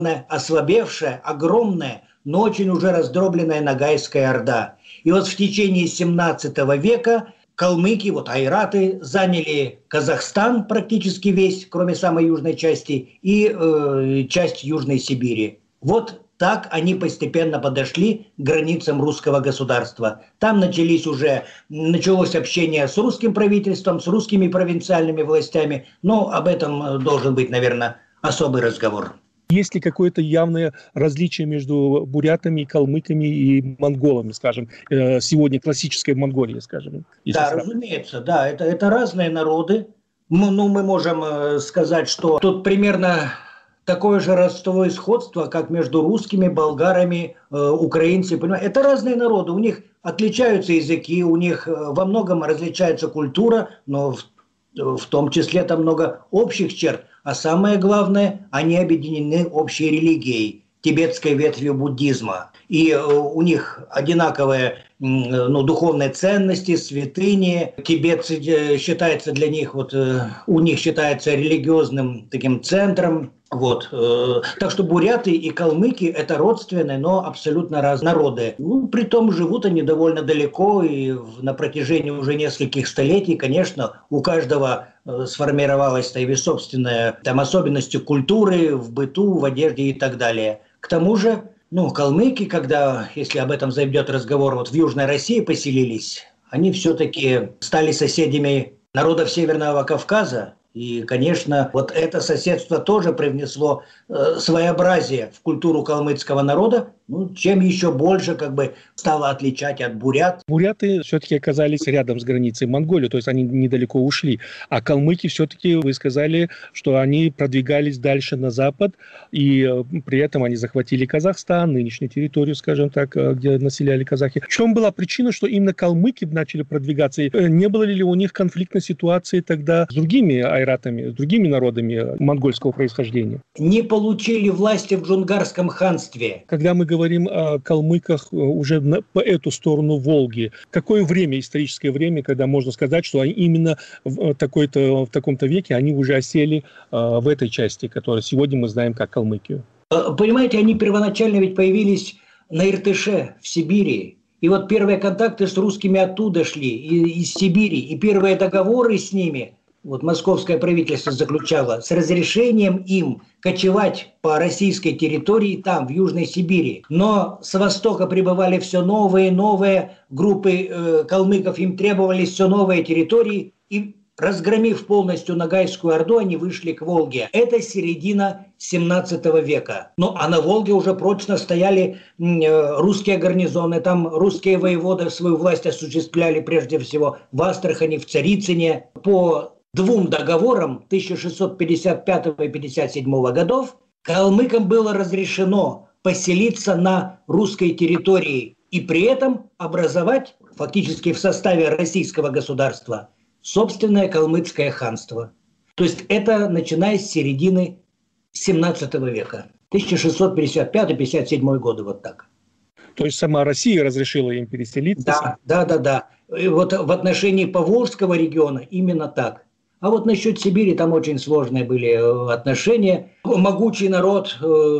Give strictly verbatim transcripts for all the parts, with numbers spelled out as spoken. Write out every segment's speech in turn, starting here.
ослабевшая, огромная, но очень уже раздробленная Ногайская Орда. И вот в течение семнадцатого века калмыки, вот айраты, заняли Казахстан практически весь, кроме самой южной части, и э, часть Южной Сибири. Вот так они постепенно подошли к границам русского государства. Там начались уже, началось общение с русским правительством, с русскими провинциальными властями. Но об этом должен быть, наверное, особый разговор. Есть ли какое-то явное различие между бурятами, калмыками и монголами, скажем, сегодня классической Монголии, скажем? Да, сравнивать. Разумеется, да, это, это разные народы. Мы, ну, мы можем сказать, что тут примерно такое же родство и сходство, как между русскими, болгарами, э, украинцами. Это разные народы, у них отличаются языки, у них во многом различается культура, но в, в том числе там много общих черт. А самое главное, они объединены общей религией, тибетской ветвью буддизма. И у них одинаковые ну, духовные ценности, святыни. Тибет считается для них, вот, у них считается религиозным таким центром. Вот. Так что буряты и калмыки – это родственные, но абсолютно разные народы. Ну, притом живут они довольно далеко, и на протяжении уже нескольких столетий, конечно, у каждого сформировалась и собственная там, особенности культуры в быту, в одежде и так далее. К тому же, ну, калмыки, когда, если об этом зайдет разговор, вот в Южной России поселились, они все-таки стали соседями народов Северного Кавказа. И, конечно, вот это соседство тоже привнесло э, своеобразие в культуру калмыцкого народа, ну, чем еще больше как бы стало отличать от бурят. Буряты все-таки оказались рядом с границей Монголии, то есть они недалеко ушли. А калмыки все-таки, вы сказали, что они продвигались дальше на запад, и э, при этом они захватили Казахстан, нынешнюю территорию, скажем так, где населяли казахи. В чем была причина, что именно калмыки начали продвигаться? Не было ли у них конфликтной ситуации тогда с другими айратами, с другими народами монгольского происхождения? Не получили власти в Джунгарском ханстве. Когда мы говорим о калмыках уже на, по эту сторону Волги, какое время, историческое время, когда можно сказать, что именно в, такой-то, в таком-то веке они уже осели а, в этой части, которую сегодня мы знаем как Калмыкию? Понимаете, они первоначально ведь появились на Иртыше, в Сибири. И вот первые контакты с русскими оттуда шли, из Сибири. И первые договоры с ними вот московское правительство заключало с разрешением им кочевать по российской территории там, в Южной Сибири. Но с востока прибывали все новые и новые группы э, калмыков, им требовались все новые территории. И разгромив полностью Ногайскую Орду, они вышли к Волге. Это середина семнадцатого века. Ну, а на Волге уже прочно стояли э, русские гарнизоны. Там русские воеводы свою власть осуществляли прежде всего в Астрахани, в Царицыне. По двум договорам тысяча шестьсот пятьдесят пятого и пятьдесят седьмого годов калмыкам было разрешено поселиться на русской территории и при этом образовать фактически в составе российского государства собственное калмыцкое ханство. То есть это начиная с середины семнадцатого века. тысяча шестьсот пятьдесят пятый — пятьдесят седьмой годы, вот так. То есть сама Россия разрешила им переселиться? Да, да, да, да. И вот в отношении Поволжского региона именно так. А вот насчет Сибири там очень сложные были отношения. Могучий народ,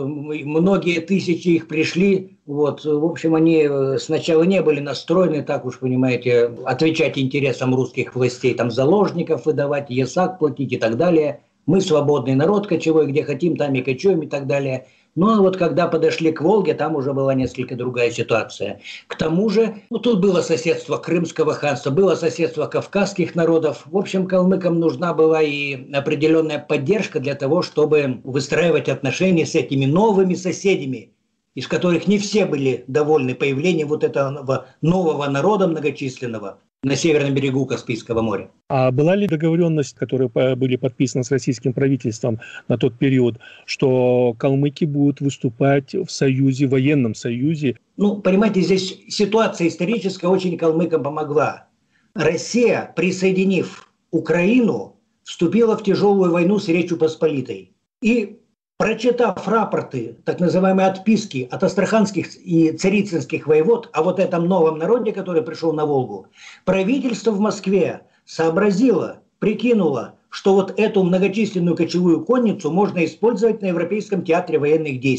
многие тысячи их пришли. Вот, в общем, они сначала не были настроены, так уж, понимаете, отвечать интересам русских властей, там заложников выдавать, ясак платить и так далее. Мы свободный народ кочевой, где хотим, там и кочуем и так далее. Но вот когда подошли к Волге, там уже была несколько другая ситуация. К тому же, ну, тут было соседство Крымского ханства, было соседство кавказских народов. В общем, калмыкам нужна была и определенная поддержка для того, чтобы выстраивать отношения с этими новыми соседями, из которых не все были довольны появлением вот этого нового народа многочисленного на северном берегу Каспийского моря. А была ли договоренность, которые были подписаны с российским правительством на тот период, что калмыки будут выступать в союзе, в военном союзе? Ну, понимаете, здесь ситуация историческая очень калмыкам помогла. Россия, присоединив Украину, вступила в тяжелую войну с Речью Посполитой. И прочитав рапорты, так называемые отписки от астраханских и царицынских воевод о вот этом новом народе, который пришел на Волгу, правительство в Москве сообразило, прикинуло, что вот эту многочисленную кочевую конницу можно использовать на Европейском театре военных действий.